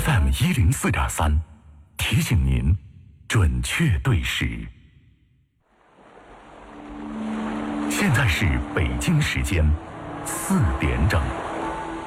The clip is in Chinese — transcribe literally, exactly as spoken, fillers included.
F M 一零四点三，提醒您准确对时。现在是北京时间四点整。